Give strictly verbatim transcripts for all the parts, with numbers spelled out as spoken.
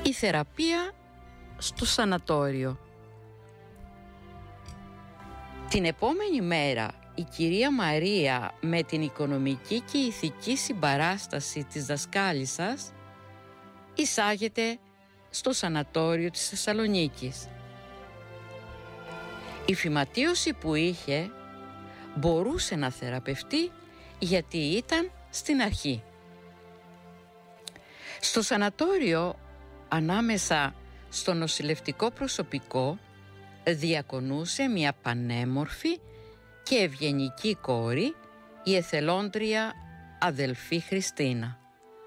Η θεραπεία στο σανατόριο. Την επόμενη μέρα η κυρία Μαρία, με την οικονομική και ηθική συμπαράσταση της δασκάλισσας, εισάγεται στο σανατόριο της Θεσσαλονίκης. Η φυματίωση που είχε μπορούσε να θεραπευτεί γιατί ήταν στην αρχή. Στο σανατόριο, ανάμεσα στο νοσηλευτικό προσωπικό, διακονούσε μια πανέμορφη και ευγενική κόρη, η εθελόντρια αδελφή Χριστίνα.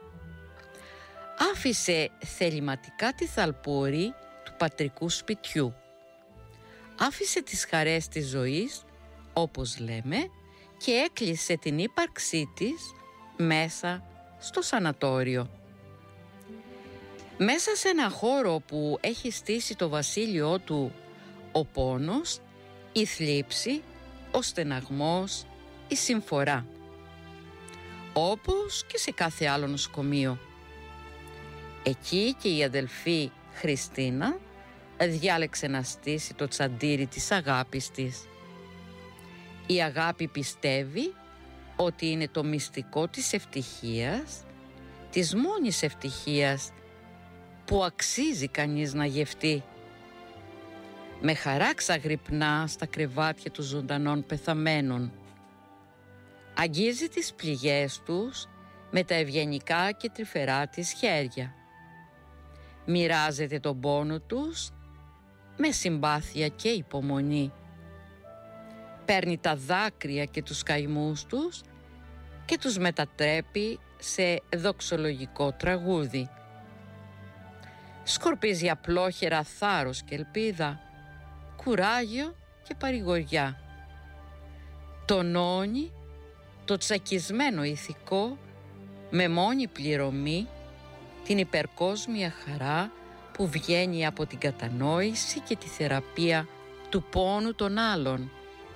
Άφησε θεληματικά τη θαλπορή του πατρικού σπιτιού. Άφησε τις χαρές της ζωής, όπως λέμε, και έκλεισε την ύπαρξή της μέσα στο σανατόριο. Μέσα σε ένα χώρο που έχει στήσει το βασίλειό του ο πόνος, η θλίψη, ο στεναγμός, η συμφορά. Όπως και σε κάθε άλλο νοσοκομείο. Εκεί και η αδελφή Χριστίνα διάλεξε να στήσει το τσαντήρι της αγάπης της. Η αγάπη πιστεύει ότι είναι το μυστικό της ευτυχίας, της μόνης ευτυχίας που αξίζει κανείς να γευτεί. Με χαρά ξαγρυπνά στα κρεβάτια των ζωντανών πεθαμένων. Αγγίζει τις πληγές τους με τα ευγενικά και τρυφερά της χέρια. Μοιράζεται τον πόνο τους με συμπάθεια και υπομονή. Παίρνει τα δάκρυα και τους καημούς τους και τους μετατρέπει σε δοξολογικό τραγούδι. Σκορπίζει απλόχερα θάρρος και ελπίδα, κουράγιο και παρηγοριά. Τονώνει το τσακισμένο ηθικό με μόνη πληρωμή την υπερκόσμια χαρά που βγαίνει από την κατανόηση και τη θεραπεία του πόνου των άλλων.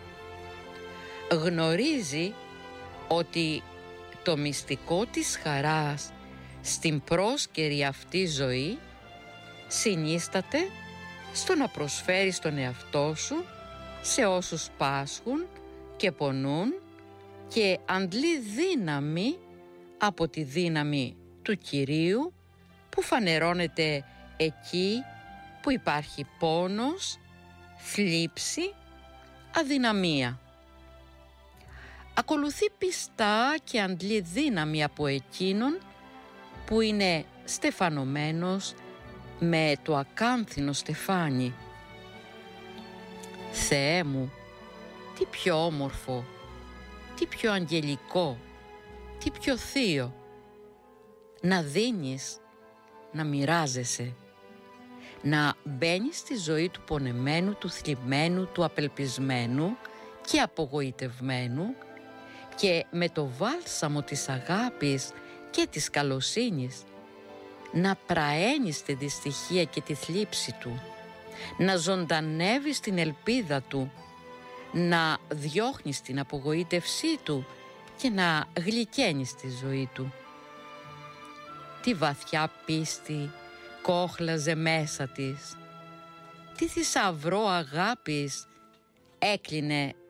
Γνωρίζει ότι το μυστικό της χαράς στην πρόσκαιρη αυτή ζωή συνίσταται στο να προσφέρεις τον εαυτό σου σε όσους πάσχουν και πονούν και αντλεί δύναμη από τη δύναμη του Κυρίου που φανερώνεται εκεί που υπάρχει πόνος, θλίψη, αδυναμία. Ακολουθεί πιστά και αντλεί δύναμη από εκείνον που είναι στεφανωμένος με το ακάνθινο στεφάνι. Θεέ μου, τι πιο όμορφο, τι πιο αγγελικό, τι πιο θείο, να δίνεις, να μοιράζεσαι, να μπαίνεις στη ζωή του πονεμένου, του θλιμμένου, του απελπισμένου και απογοητευμένου και με το βάλσαμο της αγάπης και της καλοσύνης να πρααίνεις τη δυστυχία και τη θλίψη του, να ζωντανεύεις την ελπίδα του, να διώχνεις την απογοήτευσή του και να γλυκαίνεις τη ζωή του. Τι βαθιά πίστη κόχλαζε μέσα της, τι θησαυρό αγάπης έκλεινε